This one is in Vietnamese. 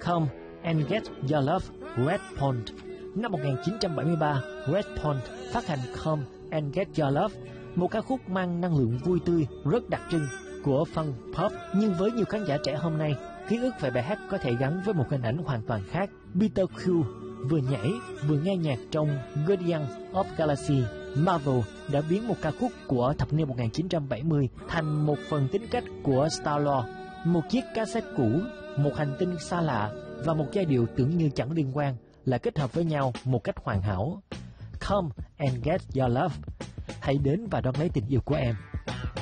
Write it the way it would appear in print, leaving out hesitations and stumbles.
Come and Get Your Love, Red Pond. Năm 1973, Red Pond phát hành Come and Get Your Love, một ca khúc mang năng lượng vui tươi, rất đặc trưng của funk pop. Nhưng với nhiều khán giả trẻ hôm nay, ký ức về bài hát có thể gắn với một hình ảnh hoàn toàn khác. Peter Quill vừa nhảy vừa nghe nhạc trong Guardians of Galaxy. Marvel đã biến một ca khúc của thập niên 1970 thành một phần tính cách của Star-Lord. Một chiếc cassette cũ, một hành tinh xa lạ và một giai điệu tưởng như chẳng liên quan là kết hợp với nhau một cách hoàn hảo. Come and Get Your Love. Hãy đến và đón lấy tình yêu của em.